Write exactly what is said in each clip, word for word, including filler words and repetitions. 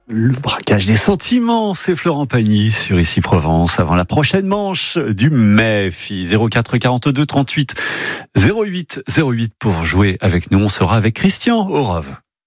Le braquage des sentiments, c'est Florent Pagny sur Ici Provence avant la prochaine manche du M E F I. zéro quatre quarante-deux trente-huit zéro huit zéro huit pour jouer avec nous. On sera avec Christian Orov.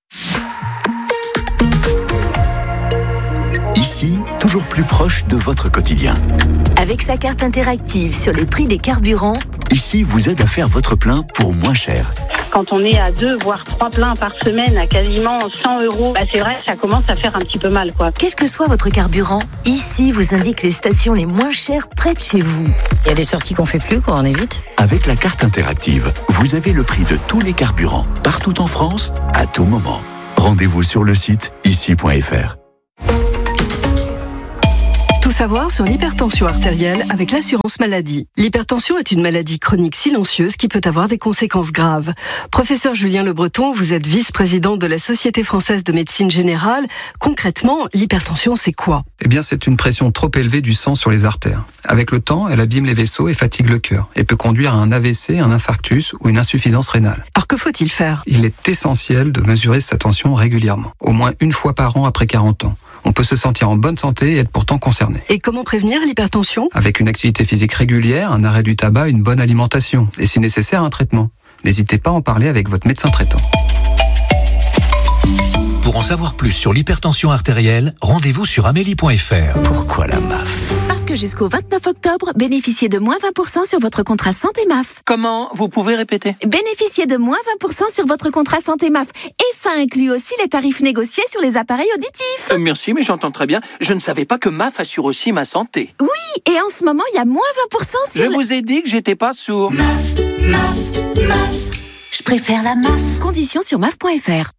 Ici, toujours plus proche de votre quotidien. Avec sa carte interactive sur les prix des carburants, Ici vous aide à faire votre plein pour moins cher. Quand on est à deux, voire trois pleins par semaine à quasiment cent euros, bah c'est vrai que ça commence à faire un petit peu mal, quoi. quel que soit votre carburant, Ici vous indique les stations les moins chères près de chez vous. Il y a des sorties qu'on fait plus, quoi, on évite. Avec la carte interactive, vous avez le prix de tous les carburants, partout en France, à tout moment. Rendez-vous sur le site ici point f r. Tout savoir sur l'hypertension artérielle avec l'assurance maladie. L'hypertension est une maladie chronique silencieuse qui peut avoir des conséquences graves. Professeur Julien Le Breton, vous êtes vice-président de la Société française de médecine générale. Concrètement, l'hypertension, c'est quoi ? Eh bien, c'est une pression trop élevée du sang sur les artères. Avec le temps, elle abîme les vaisseaux et fatigue le cœur et peut conduire à un A V C, un infarctus ou une insuffisance rénale. Alors que faut-il faire ? Il est essentiel de mesurer sa tension régulièrement, au moins une fois par an après quarante ans. On peut se sentir en bonne santé et être pourtant concerné. Et comment prévenir l'hypertension ? Avec une activité physique régulière, un arrêt du tabac, une bonne alimentation et si nécessaire un traitement. N'hésitez pas à en parler avec votre médecin traitant. Pour en savoir plus sur l'hypertension artérielle, rendez-vous sur amélie point f r. Pourquoi la M A F ? Parce que jusqu'au vingt-neuf octobre, bénéficiez de moins vingt pour cent sur votre contrat santé M A F. Comment ? Vous pouvez répéter ? Bénéficiez de moins vingt pour cent sur votre contrat santé M A F. Et ça inclut aussi les tarifs négociés sur les appareils auditifs. Euh, merci, mais j'entends très bien. Je ne savais pas que M A F assure aussi ma santé. Oui, et en ce moment, il y a moins vingt pour cent sur... Je le... vous ai dit que j'étais pas sourd. M A F, M A F, M A F. Je préfère la M A F. Conditions sur M A F point f r.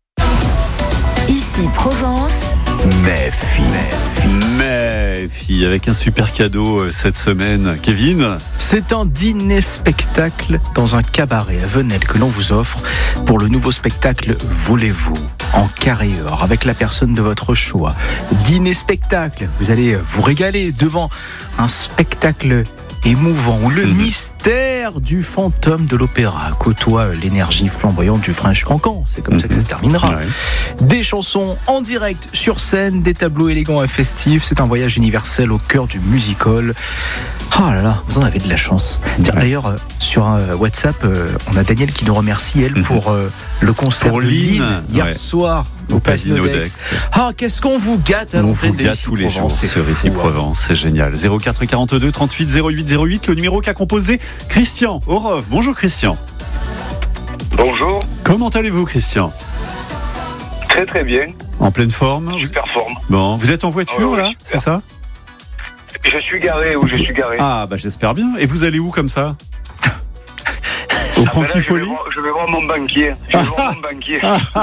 Ici Provence, M E F I. M E F I avec un super cadeau cette semaine. Kevin ? C'est un dîner-spectacle dans un cabaret à Venelle que l'on vous offre pour le nouveau spectacle Voulez-vous en carré or avec la personne de votre choix. Dîner-spectacle, vous allez vous régaler devant un spectacle émouvant où le mmh. mystère du fantôme de l'opéra côtoie l'énergie flamboyante du French Cancan. C'est comme mmh. ça que ça se terminera. Ouais. Des chansons en direct sur scène, des tableaux élégants et festifs. C'est un voyage universel au cœur du music-hall. Oh là là, vous en avez de la chance. Ouais. D'ailleurs, euh, sur un euh, WhatsApp, euh, on a Daniel qui nous remercie, elle, mmh. pour euh, le concert pour de Lynn hier ouais. soir au Casino Dex. Ah, qu'est-ce qu'on vous gâte à On l'entrée vous de gâte Ici tous les Provence, jours sur Ici Provence, c'est génial. zéro quatre quarante-deux trente-huit zéro huit zéro huit, le numéro qu'a composé Christian Orov. Bonjour Christian. Bonjour. Comment allez-vous Christian ? Très très bien. En pleine forme ? Super forme. Bon, vous êtes en voiture oh, là, super. C'est ça ? Je suis garé, où je suis garé. Ah bah j'espère bien. Et vous allez où comme ça ? Au Franquifolie ? Je vais voir mon banquier. Je vais voir mon banquier.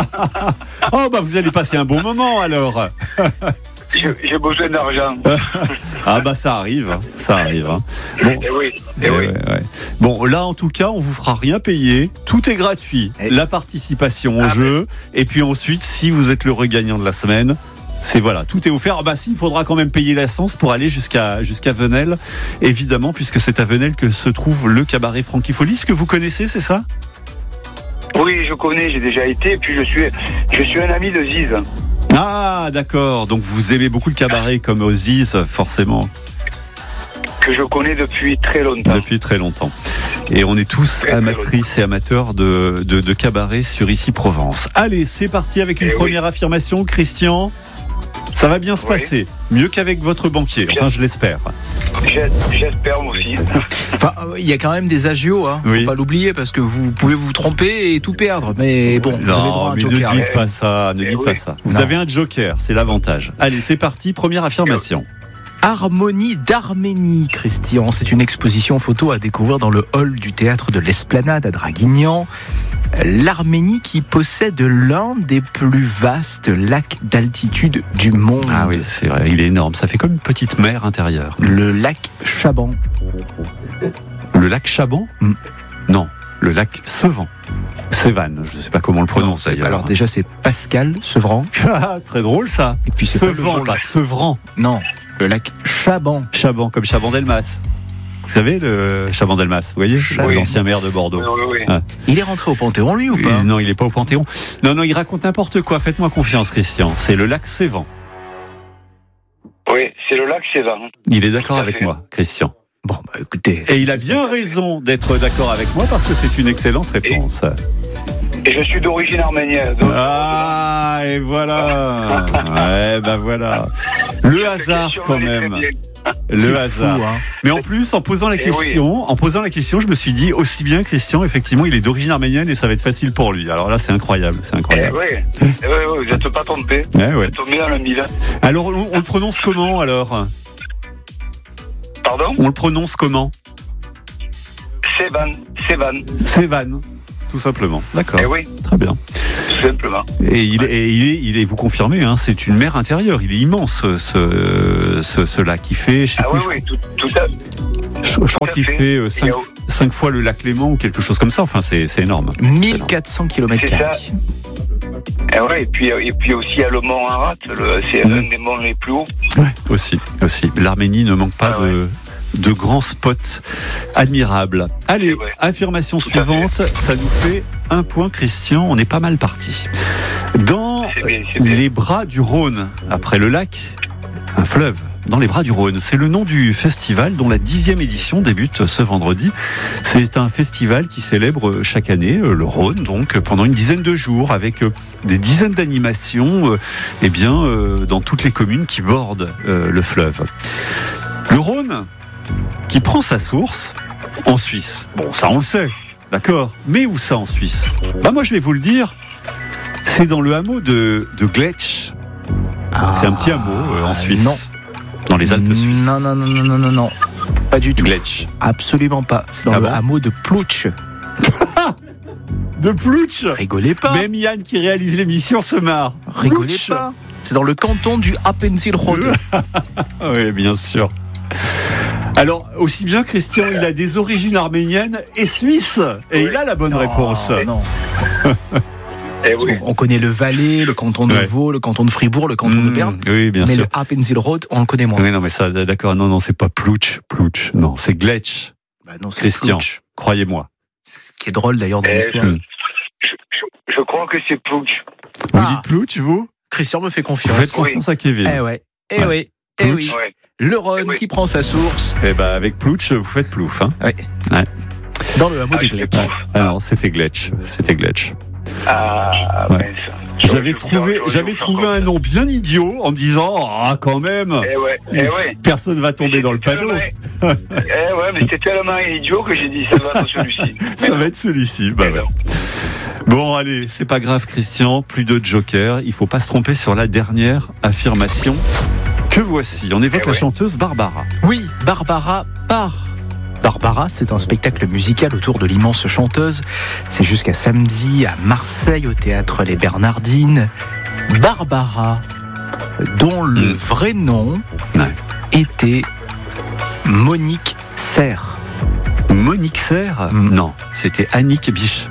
Oh bah vous allez passer un bon moment alors. J'ai, j'ai besoin d'argent. Ah bah ça arrive, ça arrive. Hein. Bon, et oui, et et oui. Ouais, ouais. Bon là en tout cas on vous fera rien payer, tout est gratuit. Et... La participation au ah, jeu mais... et puis ensuite si vous êtes le regagnant de la semaine. C'est voilà, tout est offert. Bah si, il faudra quand même payer l'essence pour aller jusqu'à jusqu'à Venelle, évidemment, puisque c'est à Venelle que se trouve le cabaret Franquifolie. Ce que vous connaissez, c'est ça ? Oui, je connais, j'ai déjà été. Et puis je suis, je suis un ami de Ziz. Ah, d'accord. Donc vous aimez beaucoup le cabaret comme au Ziz, forcément. Que je connais depuis très longtemps. Depuis très longtemps. Et on est tous très, amatrices très et amateurs de, de, de cabaret sur Ici Provence. Allez, c'est parti avec une et première oui. affirmation, Christian. Ça va bien se oui. passer, mieux qu'avec votre banquier, enfin je l'espère. J'espère aussi. Enfin, il y a quand même des agios, hein. Oui. Faut pas l'oublier parce que vous pouvez vous tromper et tout perdre. Mais bon, non, vous avez droit à un mais joker. Ne dites pas ça, ne dites oui. pas ça. Vous non. avez un joker, c'est l'avantage. Allez, c'est parti, première affirmation. Harmonie d'Arménie, Christian. C'est une exposition photo à découvrir dans le hall du théâtre de l'Esplanade à Draguignan. L'Arménie qui possède l'un des plus vastes lacs d'altitude du monde. Ah oui, c'est vrai, il est énorme. Ça fait comme une petite mer intérieure. Le lac Chaban. Le lac Chaban ? mm. Non, le lac Sevran. Sévan, je ne sais pas comment on le prononce non, d'ailleurs. Alors déjà c'est Pascal Sevran. Très drôle ça. Et puis c'est Sevran, pas, pas Sevran. Non, le lac Chaban. Chaban, comme Chaban-Delmas. Vous savez, le Chaban-Delmas, vous voyez, oui. L'ancien maire de Bordeaux. Oui, oui, oui. Ah. Il est rentré au Panthéon, lui, ou pas ? Non, il n'est pas au Panthéon. Non, non, il raconte n'importe quoi. Faites-moi confiance, Christian. C'est le lac Sévan. c'est le lac Sévan. Il est d'accord avec moi, Christian. Bon, bah écoutez. Et il a bien raison d'être d'accord avec moi parce que c'est une excellente réponse. Et, et je suis d'origine arménienne. Donc... Ah, et voilà. Ouais, ben voilà. Le hasard quand même. Le C'est hasard. fou, hein. Mais en plus, en posant la Et question, oui. en posant la question, je me suis dit aussi bien Christian, effectivement, il est d'origine arménienne et ça va être facile pour lui. Alors là, c'est incroyable, c'est Eh incroyable. oui, eh oui, oui, vous n'êtes pas trompé. Ouais, ouais. Vous êtes tombé dans le mille. Alors, on, on le prononce comment alors? Pardon? On le prononce comment? Sévan, Sévan. Sévan, tout simplement. D'accord. Eh oui, Très bien. tout simplement. Et il, est, et il, est, il est, vous confirmez, hein, c'est une mer intérieure. Il est immense, ce, ce, ce lac. Il fait, je sais Ah plus, oui, oui, tout, tout à je, je crois tout à qu'il fait. fait Il y a- cinq fois le lac Léman ou quelque chose comme ça. Enfin, c'est c'est énorme. mille quatre cents kilomètres C'est carrés. Eh ouais, et puis, et puis aussi, il y a le mont Ararat, le, c'est Mmh. un des monts les plus hauts. Ouais, aussi, aussi. L'Arménie ne manque pas Ah de, de grands spots admirables. Allez, Ouais. affirmation Tout à suivante. Ça nous fait un point, Christian. On est pas mal parti. Dans C'est bien, c'est bien. les bras du Rhône, après le lac, un fleuve. Dans les bras du Rhône, c'est le nom du festival dont la dixième édition débute ce vendredi. C'est un festival qui célèbre chaque année le Rhône, donc pendant une dizaine de jours, avec des dizaines d'animations, euh, eh bien, euh, dans toutes les communes qui bordent euh, le fleuve. Le Rhône, qui prend sa source en Suisse. Bon, ça on le sait, d'accord. Mais où ça en Suisse? Bah moi je vais vous le dire. C'est dans le hameau de, de Gletsch. Ah, C'est un petit hameau euh, en Suisse. Non. Dans les Alpes suisses. Non, non, non, non, non, non, non. Pas du tout. Gletsch. Absolument pas. C'est dans Ah le bon hameau de Plutsch. De Plutsch. Rigolez pas. Même Yann qui réalise l'émission se marre. Rigolez Plutsch. pas. C'est dans le canton du Appenzell-Rhodes. Oui, bien sûr. Alors, aussi bien Christian, il a des origines arméniennes et suisses. Et il a la bonne réponse. Non. Eh oui. On connaît le Valais, le canton de Ouais. Vaud, le canton de Fribourg, le canton de Mmh, Berne. oui, bien mais sûr. le Appenzell-Rhodes, on le connaît moins. Oui, non, mais ça, d'accord. Non, non, c'est pas Plutsch. Plutsch. Non, c'est Gletsch. Bah non, c'est Christian, Plutsch. croyez-moi. Ce qui est drôle d'ailleurs dans Eh, l'histoire. Mmh. Je, je- je crois que c'est Plutsch. Vous Ah. dites Plutsch, vous? Christian me fait Vous confiance. faites confiance à Kevin. Eh ouais. Eh Ouais. oui. Eh oui. Plutsch. Ouais. Le Rhône Eh oui. qui prend sa source Eh ben, avec Plutsch, vous faites plouf, hein. ouais. Ouais. dans le hameau Ah, des je l'ai Gletsch. pas. Ah non, c'était Gletsch. C'était Gletsch. Ah, Ouais. mince. J'avais Je- trouvé, je- je- j'avais je- trouvé un nom bien idiot en me disant, ah, quand même, Eh ouais, eh ouais. personne va tomber dans le C'était panneau. tellement- Eh ouais, mais c'était tellement idiot que j'ai dit, ça va être celui-ci. Mais Ça non. va être celui-ci. Bah Mais ouais. non. Bon, allez, c'est pas grave, Christian. Plus de joker. Il faut pas se tromper sur la dernière affirmation. Que voici. On évoque Eh la ouais. chanteuse Barbara. Oui, Barbara part. Barbara, c'est un spectacle musical autour de l'immense chanteuse. C'est jusqu'à samedi à Marseille au théâtre Les Bernardines. Barbara, dont le Mm. vrai nom Ouais. était Monique Serre. Monique Serre Mm. Non, c'était Annick Biche.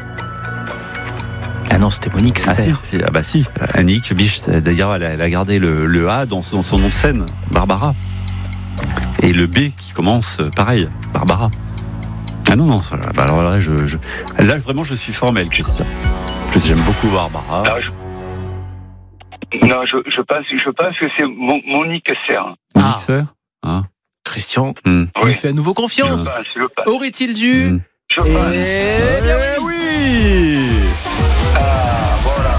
Ah non, c'était Monique Ah, si, Serre. si, ah bah si, Annick Biche. D'ailleurs, elle a, elle a gardé le, le A dans son, son nom de scène, Barbara. Et le B qui commence, euh, pareil, Barbara. Ah non, non, ça, bah alors là, je, je- là, vraiment, je suis formel, Christian. Parce que j'aime beaucoup Barbara. Non, je, non, je, je pense, je pense que c'est Mon- Monique Serre. Monique Ah. Serre Ah. Christian Hmm. lui Oui. fait à nouveau Je confiance. pense, je pense. Aurait-il dû Hmm. Je pense. Eh bien Eh oui. oui Ah, voilà.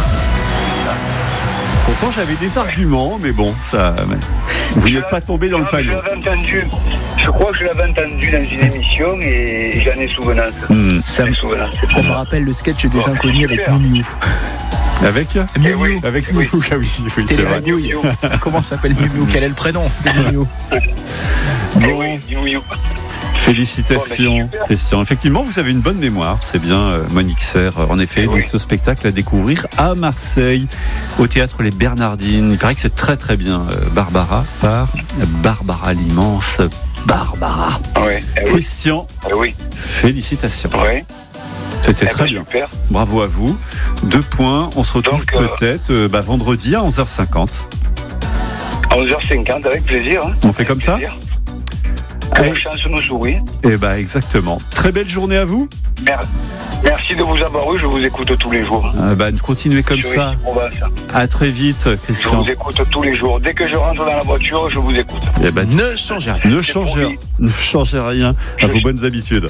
Pourtant, j'avais des arguments, mais bon, ça. mais Vous Je n'êtes pas tombé dans le Non, mais panneau. Je l'avais entendu. Je crois que je l'avais entendu dans une émission et j'en ai souvenance. Hmm. Ça, J'en ai souvenance. c'est ça pour me moi. rappelle le sketch des Bon, inconnus avec super. Miu Miu. Avec Eh oui. Avec Eh oui. Miu. Ah oui, oui, c'est vrai. Télémagouille. Comment s'appelle Miu Miu? Quel est le prénom de Miu Miu? Eh Bon, oui, you, you. félicitations, Bon, bah, super. Christian. Effectivement, vous avez une bonne mémoire. C'est bien, euh, Monique Serre. En effet, Eh donc oui. ce spectacle à découvrir à Marseille, au théâtre Les Bernardines. Il paraît que c'est très très bien. euh, Barbara par Barbara l'immense. Barbara. Ouais, eh oui. Christian, Eh oui. félicitations. Ouais. C'était Eh très ben, bien. Super. Bravo à vous. Deux points. On se retrouve Donc, euh, peut-être euh, bah, vendredi à onze heures cinquante. À onze heures cinquante, avec plaisir. Hein. On fait comme ça? Plaisir. Que Allez. la chance nous sourit. Eh bah exactement. Très belle journée à vous. Merci. Merci de vous avoir eu, je vous écoute tous les jours. Ah bah, continuez comme Sur ça. ici, Provence. À très vite, Je Christian. vous écoute tous les jours. Dès que je rentre dans la voiture, je vous écoute. Eh ben, Ne changez rien. ne changez, ne changez rien à vos bonnes habitudes.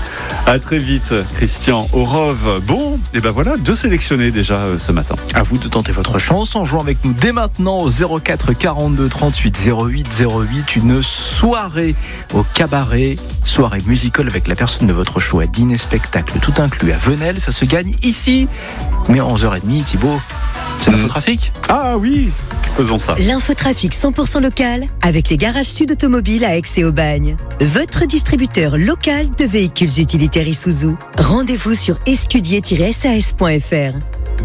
À très vite, Christian. Au Rove. Bon, et ben voilà, deux sélectionnés déjà euh, ce matin. À vous de tenter votre chance en jouant avec nous dès maintenant au zéro quatre quarante-deux trente-huit zéro huit zéro huit. Une soirée au cabaret, soirée musicale avec la personne de votre choix, dîner spectacle tout inclus à Venelle. Ça se gagne ici, mais à onze heures trente, Thibaut. C'est l'infotrafic ? Ah oui, faisons ça. L'infotrafic cent pour cent local avec les garages Sud Automobiles à Aix et Aubagne. Votre distributeur local de véhicules utilitaires Isuzu. Rendez-vous sur escudier tiret s a s point f r.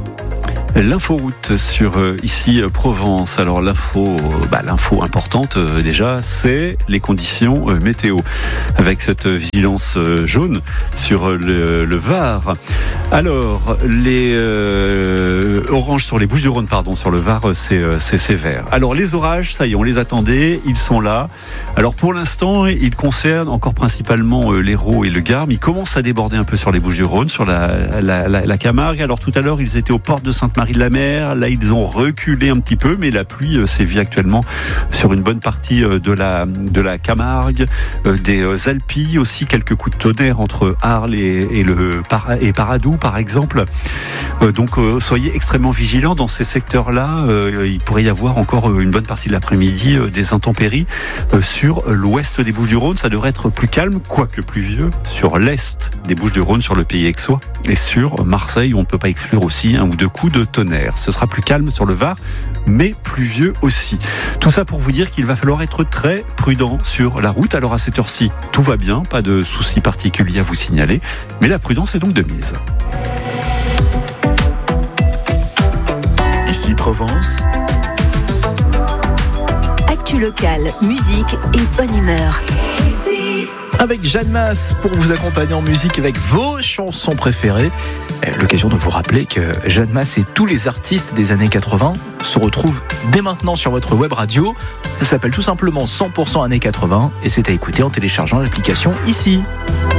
L'inforoute sur euh, ici euh, Provence. Alors l'info, euh, bah, l'info importante euh, déjà, c'est les conditions euh, météo, avec cette vigilance euh, jaune sur euh, le, le Var. Alors les euh, oranges sur les Bouches-du-Rhône, pardon, sur le Var, euh, c'est, euh, c'est sévère. Alors les orages, ça y est, on les attendait, ils sont là. Alors pour l'instant, ils concernent encore principalement euh, l'Hérault et le Gard, mais ils commencent à déborder un peu sur les Bouches-du-Rhône, sur la, la, la, la Camargue. Alors tout à l'heure, ils étaient aux portes de Sainte-Marie de la Mer, là ils ont reculé un petit peu, mais la pluie euh, sévit actuellement sur une bonne partie euh, de la de la Camargue, euh, des euh, Alpilles aussi, quelques coups de tonnerre entre Arles et, et le et Paradou par exemple. Euh, donc euh, soyez extrêmement vigilants dans ces secteurs-là. Euh, il pourrait y avoir encore euh, une bonne partie de l'après-midi euh, des intempéries euh, sur l'ouest des Bouches-du-Rhône. Ça devrait être plus calme, quoique pluvieux, sur l'est des Bouches-du-Rhône, sur le pays aixois et sur Marseille, où on ne peut pas exclure aussi un ou deux coups de tonnerre. Ce sera plus calme sur le Var, mais pluvieux aussi. Tout ça pour vous dire qu'il va falloir être très prudent sur la route. Alors à cette heure-ci, tout va bien, pas de soucis particuliers à vous signaler, mais la prudence est donc de mise. Ici Provence. Actu locale, musique et bonne humeur. Avec Jeanne Masse pour vous accompagner en musique avec vos chansons préférées. L'occasion de vous rappeler que Jeanne Masse et tous les artistes des années quatre-vingts se retrouvent dès maintenant sur votre web radio. Ça s'appelle tout simplement cent pour cent années quatre-vingts et c'est à écouter en téléchargeant l'application ici.